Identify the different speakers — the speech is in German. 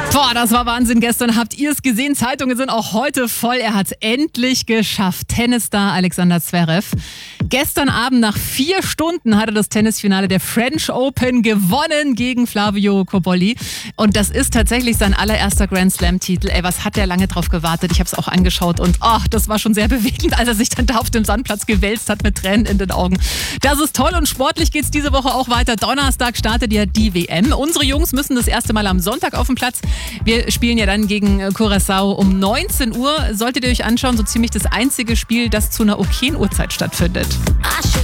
Speaker 1: Boah, das war Wahnsinn gestern. Habt ihr es gesehen? Zeitungen sind auch heute voll. Er hat es endlich geschafft. Tennisstar Alexander Zverev. Gestern Abend nach 4 Stunden hat er das Tennisfinale der French Open gewonnen gegen Flavio Cobolli. Und das ist tatsächlich sein allererster Grand Slam-Titel. Ey, was hat der lange drauf gewartet? Ich habe es auch angeschaut und das war schon sehr bewegend, als er sich dann da auf dem Sandplatz gewälzt hat mit Tränen in den Augen. Das ist toll und sportlich geht's diese Woche auch weiter. Donnerstag startet ja die WM. Unsere Jungs müssen das erste Mal am Sonntag auf den Platz. Wir spielen ja dann gegen Curaçao um 19 Uhr. Solltet ihr euch anschauen, so ziemlich das einzige Spiel, das zu einer okayen Uhrzeit stattfindet.